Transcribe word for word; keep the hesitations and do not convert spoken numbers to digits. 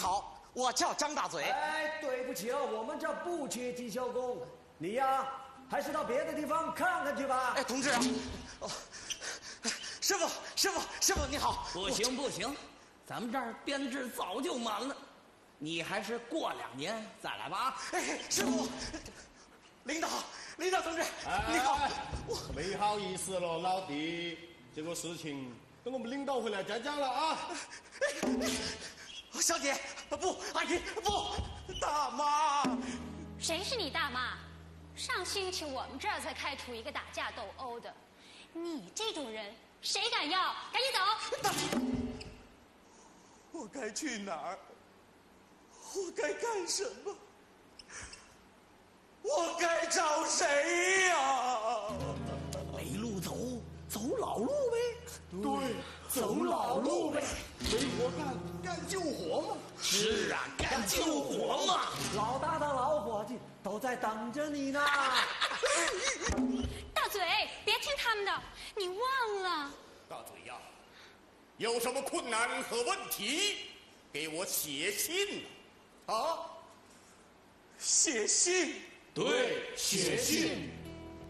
好，我叫张大嘴。 哎，对不起啊，我们这不缺技校工，你呀，还是到别的地方看看去吧。 哎，同志啊，哦，师傅，师傅，师傅你好。 不行不行，咱们这儿编制早就满了，你还是过两年再来吧。 哎，师傅，领导，领导同志， 哎、 你好。 没好意思了，老弟，这个事情等我们领导回来再讲了啊。 小姐，不，阿姨，不，大妈。 谁是你大妈？上星期我们这儿才开除一个打架斗殴的，你这种人谁敢要？赶紧走！ 我该去哪儿？我该干什么？我该找谁呀？ 没路走，走老路呗。 对，走老路呗。没活干，干救火嘛。 是啊，干救火嘛。 老大的老伙计都在等着你呢。 大嘴，别听他们的，你忘了。 大嘴呀，有什么困难和问题，给我写信啊！ 写信。 对，写信。